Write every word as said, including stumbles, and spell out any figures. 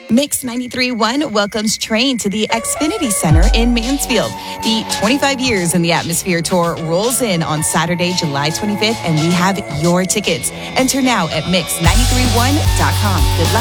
Mix ninety-three point one welcomes Train to the Xfinity Center in Mansfield. The twenty-five Years in the Atmosphere Tour rolls in on Saturday, July twenty-fifth, and we have your tickets. Enter now at mix nine three one dot com. Good luck.